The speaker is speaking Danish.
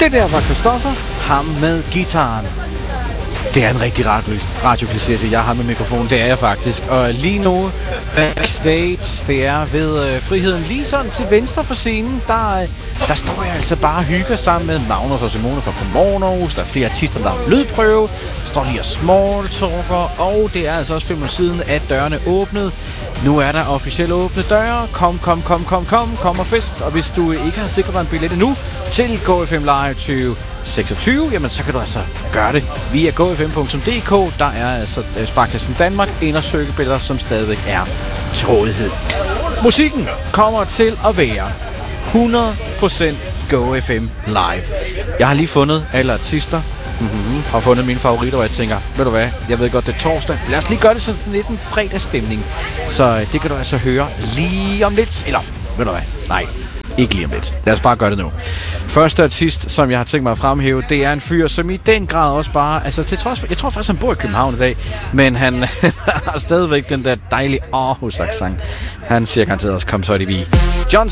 Det der var Christoffer, ham med gitaren. Det er en rigtig radiokliché, jeg har med mikrofon. Det er jeg faktisk. Og lige nu, backstage, det er ved Friheden. Lige sådan til venstre for scenen, der står jeg altså bare og hygger sammen med Magnus og Simone fra Comornos. Der er flere artister, der har lydprøve. Der står lige og smalltalker. Og det er altså også 5 år siden, at dørene åbnede. Nu er der officielt åbne døre. Kom og fest. Og hvis du ikke har sikret dig en billet endnu til GoFM Live 2026, jamen så kan du altså gøre det via gofm.dk. Der er altså Sparkassen Danmark indersøgebilleder, som stadigvæk er til rådighed. Musikken kommer til at være 100% GoFM Live. Jeg har lige fundet alle artister, har fundet mine favoritter, og jeg tænker, ved du hvad, jeg ved godt, det er torsdag. Lad os lige gøre det sådan lidt en fredagsstemning. Så det kan du altså høre lige om lidt. Eller, ved du hvad, nej, ikke lige om lidt. Lad os bare gøre det nu. Første artist, som jeg har tænkt mig at fremhæve, det er en fyr, som i den grad også bare, altså til trods for, jeg tror faktisk, han bor i København i dag, men han har stadigvæk den der dejlige Aarhus-accent. Han siger garanteret også, kom så er det vi. John